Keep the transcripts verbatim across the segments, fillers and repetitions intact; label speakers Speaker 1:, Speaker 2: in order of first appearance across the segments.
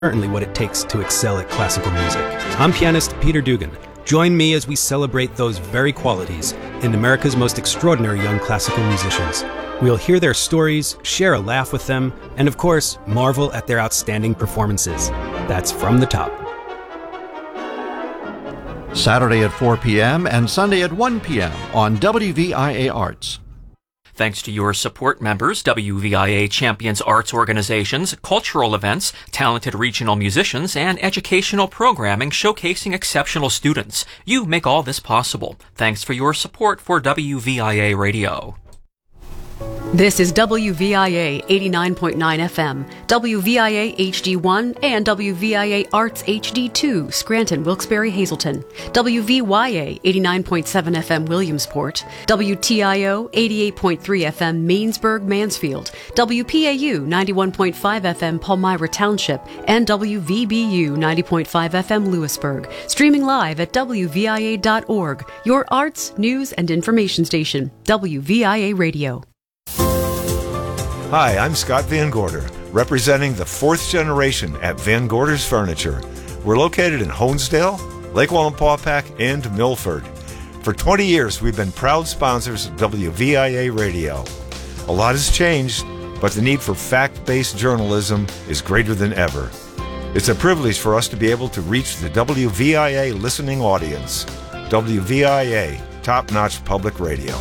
Speaker 1: certainly what it takes to excel at classical music. I'm pianist Peter Dugan. Join me as we celebrate those very qualities in America's most extraordinary young classical musicians. We'll hear their stories, share a laugh with them, and of course, marvel at their outstanding performances. That's From the Top.
Speaker 2: Saturday at four p.m. and Sunday at one p.m. on W V I A Arts.
Speaker 3: Thanks to your support members, W V I A champions arts organizations, cultural events, talented regional musicians, and educational programming showcasing exceptional students. You make all this possible. Thanks for your support for W V I A Radio.
Speaker 4: This is W V I A eighty-nine point nine F M, W V I A H D one, and W V I A Arts H D two, Scranton, Wilkes-Barre, Hazleton, W V Y A eighty-nine point seven F M, Williamsport, W T I O eighty-eight point three F M, Mainsburg, Mansfield, W P A U ninety-one point five F M, Palmyra Township, and W V B U ninety point five F M, Lewisburg. Streaming live at W V I A dot org, your arts, news, and information station, W V I A Radio.
Speaker 5: Hi, I'm Scott Van Gorder, representing the fourth generation at Van Gorder's Furniture. We're located in Honesdale, Lake Wallenpaupack, and Milford. For twenty years, we've been proud sponsors of W V I A Radio. A lot has changed, but the need for fact-based journalism is greater than ever. It's a privilege for us to be able to reach the W V I A listening audience. W V I A, top-notch public radio.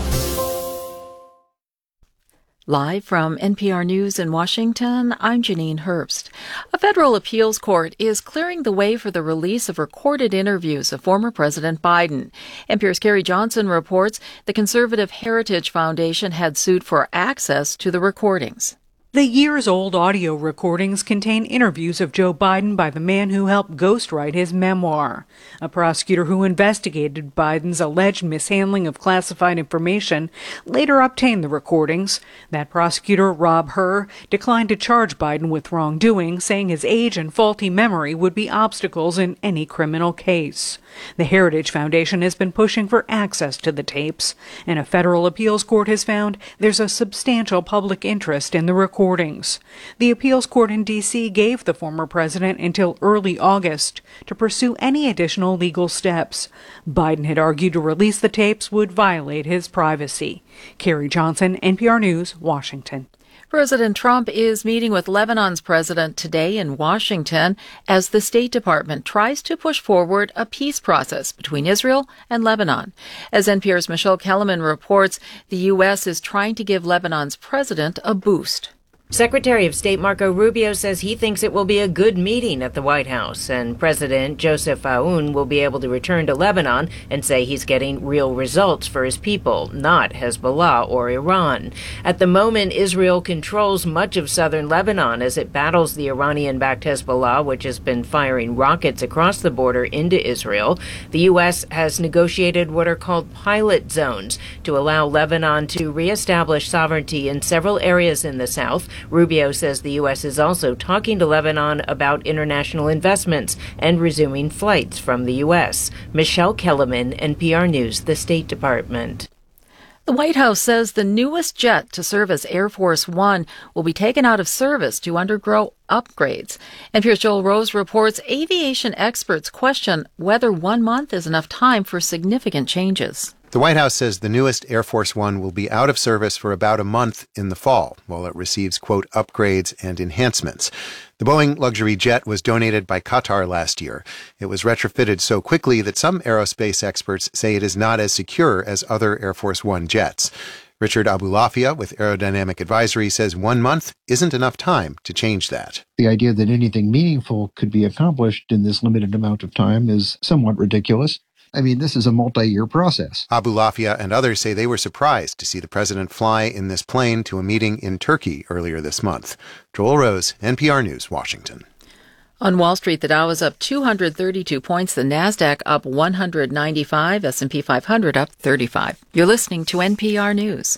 Speaker 6: Live from N P R News in Washington, I'm Janine Herbst. A federal appeals court is clearing the way for the release of recorded interviews of former President Biden. N P R's Carrie Johnson reports the Conservative Heritage Foundation had sued for access to the recordings.
Speaker 7: The years-old audio recordings contain interviews of Joe Biden by the man who helped ghostwrite his memoir. A prosecutor who investigated Biden's alleged mishandling of classified information later obtained the recordings. That prosecutor, Rob Hur, declined to charge Biden with wrongdoing, saying his age and faulty memory would be obstacles in any criminal case. The Heritage Foundation has been pushing for access to the tapes, and a federal appeals court has found there's a substantial public interest in the recordings. Recordings. The appeals court in D C gave the former president until early August to pursue any additional legal steps. Biden had argued to release the tapes would violate his privacy. Carrie Johnson, N P R News, Washington.
Speaker 6: President Trump is meeting with Lebanon's president today in Washington as the State Department tries to push forward a peace process between Israel and Lebanon. As N P R's Michelle Kellerman reports, the U S is trying to give Lebanon's president a boost.
Speaker 8: Secretary of State Marco Rubio says he thinks it will be a good meeting at the White House, and President Joseph Aoun will be able to return to Lebanon and say he's getting real results for his people, not Hezbollah or Iran. At the moment, Israel controls much of southern Lebanon as it battles the Iranian-backed Hezbollah, which has been firing rockets across the border into Israel. The U S has negotiated what are called pilot zones to allow Lebanon to reestablish sovereignty in several areas in the south. Rubio says the U S is also talking to Lebanon about international investments and resuming flights from the U S. Michelle Kellerman, N P R News, the State Department.
Speaker 6: The White House says the newest jet to serve as Air Force One will be taken out of service to undergo upgrades. N P R's Joel Rose reports aviation experts question whether one month is enough time for significant changes.
Speaker 9: The White House says the newest Air Force One will be out of service for about a month in the fall, while it receives, quote, upgrades and enhancements. The Boeing luxury jet was donated by Qatar last year. It was retrofitted so quickly that some aerospace experts say it is not as secure as other Air Force One jets. Richard Abulafia with Aerodynamic Advisory says one month isn't enough time to change that.
Speaker 10: The idea that anything meaningful could be accomplished in this limited amount of time is somewhat ridiculous. I mean, this is a multi-year process.
Speaker 9: Abulafia and others say they were surprised to see the president fly in this plane to a meeting in Turkey earlier this month. Joel Rose, N P R News, Washington.
Speaker 6: On Wall Street, the Dow is up two hundred thirty-two points, the Nasdaq up one hundred ninety-five, S and P five hundred up thirty-five. You're listening to N P R News.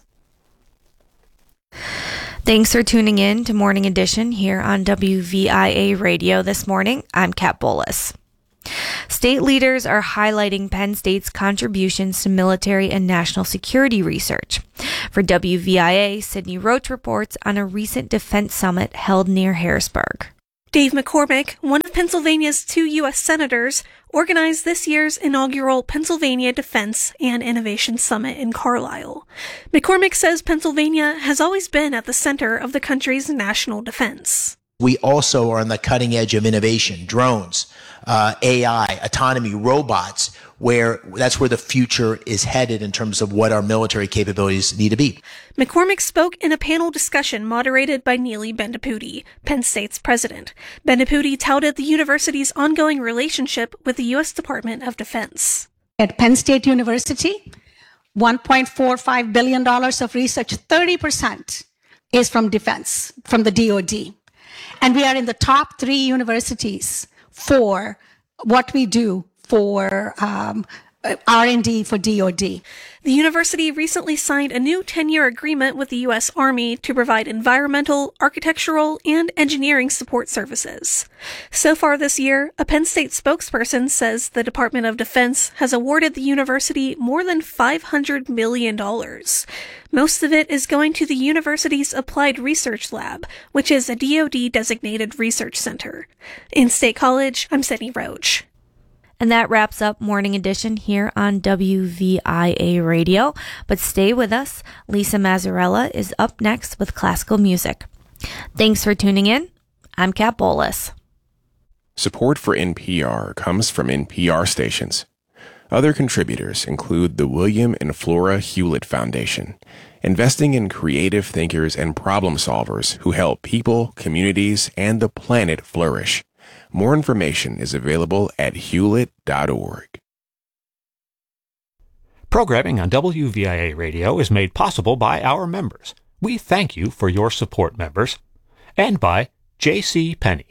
Speaker 11: Thanks for tuning in to Morning Edition here on W V I A Radio this morning. I'm Kat Bolus. State leaders are highlighting Penn State's contributions to military and national security research. For W V I A, Sydney Roach reports on a recent defense summit held near Harrisburg.
Speaker 12: Dave McCormick, one of Pennsylvania's two U S senators, organized this year's inaugural Pennsylvania Defense and Innovation Summit in Carlisle. McCormick says Pennsylvania has always been at the center of the country's national defense.
Speaker 13: We also are on the cutting edge of innovation, drones, uh, A I, autonomy, robots, where that's where the future is headed in terms of what our military capabilities need to be.
Speaker 12: McCormick spoke in a panel discussion moderated by Neely Bendapudi, Penn State's president. Bendapudi touted the university's ongoing relationship with the U S Department of Defense.
Speaker 14: At Penn State University, one point four five billion dollars of research, thirty percent is from defense, from the D O D. And we are in the top three universities for what we do for um, R and D for D O D.
Speaker 12: The university recently signed a new ten-year agreement with the U S Army to provide environmental, architectural, and engineering support services. So far this year, a Penn State spokesperson says the Department of Defense has awarded the university more than five hundred million dollars. Most of it is going to the university's Applied Research Lab, which is a D O D-designated research center. In State College, I'm Sydney Roach.
Speaker 11: And that wraps up Morning Edition here on W V I A Radio. But stay with us. Lisa Mazzarella is up next with classical music. Thanks for tuning in. I'm Kat Bolus.
Speaker 15: Support for N P R comes from N P R stations. Other contributors include the William and Flora Hewlett Foundation, investing in creative thinkers and problem solvers who help people, communities, and the planet flourish. More information is available at hewlett dot org.
Speaker 16: Programming on W V I A Radio is made possible by our members. We thank you for your support, members. And by J C. Penney.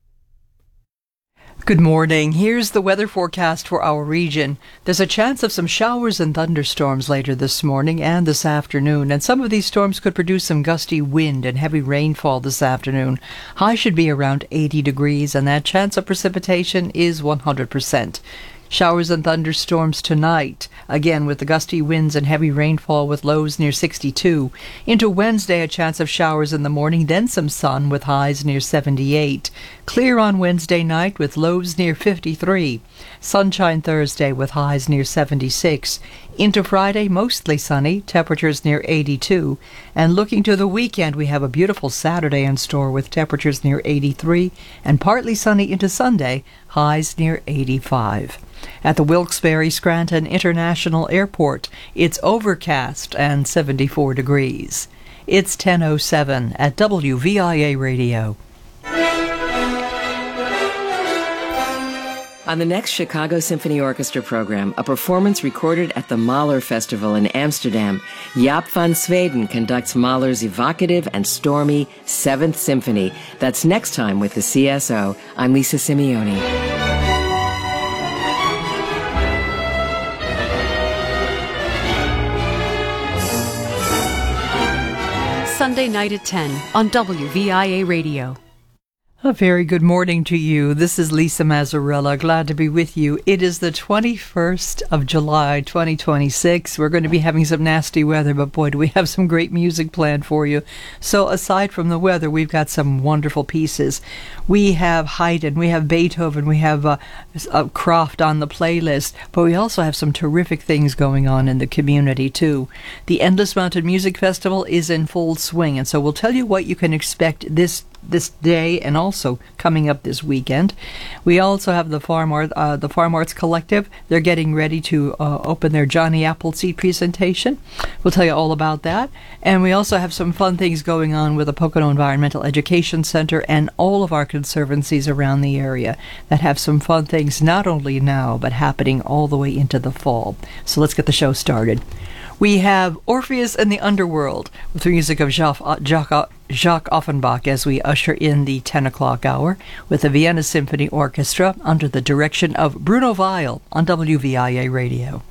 Speaker 17: Good morning. Here's the weather forecast for our region. There's a chance of some showers and thunderstorms later this morning and this afternoon, and some of these storms could produce some gusty wind and heavy rainfall this afternoon. High should be around eighty degrees, and that chance of precipitation is one hundred percent. Showers and thunderstorms tonight, again with the gusty winds and heavy rainfall with lows near sixty-two. Into Wednesday, a chance of showers in the morning, then some sun with highs near seventy-eight. Clear on Wednesday night with lows near fifty-three. Sunshine Thursday with highs near seventy-six. Into Friday, mostly sunny, temperatures near eighty-two. And looking to the weekend, we have a beautiful Saturday in store with temperatures near eighty-three and partly sunny into Sunday, highs near eighty-five. At the Wilkes-Barre Scranton International Airport, it's overcast and seventy-four degrees. It's ten oh seven at W V I A Radio.
Speaker 18: On the next Chicago Symphony Orchestra program, a performance recorded at the Mahler Festival in Amsterdam, Jaap van Zweden conducts Mahler's evocative and stormy Seventh Symphony. That's next time with the C S O. I'm Lisa Simeone.
Speaker 4: Sunday night at ten on W V I A Radio.
Speaker 17: A very good morning to you. This is Lisa Mazzarella. Glad to be with you. It is the twenty-first of July, twenty twenty-six. We're going to be having some nasty weather, but boy, do we have some great music planned for you. So aside from the weather, we've got some wonderful pieces. We have Haydn, we have Beethoven, we have uh, uh, Croft on the playlist, but we also have some terrific things going on in the community, too. The Endless Mountain Music Festival is in full swing, and so we'll tell you what you can expect this this day and also coming up this weekend. We also have the Farm Art, uh, the Farm Arts Collective. They're getting ready to uh, open their Johnny Appleseed presentation. We'll tell you all about that. And we also have some fun things going on with the Pocono Environmental Education Center and all of our conservancies around the area that have some fun things not only now but happening all the way into the fall. So let's get the show started. We have Orpheus and the Underworld with the music of Jacques, Jacques, Jacques Offenbach as we usher in the ten o'clock hour with the Vienna Symphony Orchestra under the direction of Bruno Weil on W V I A Radio.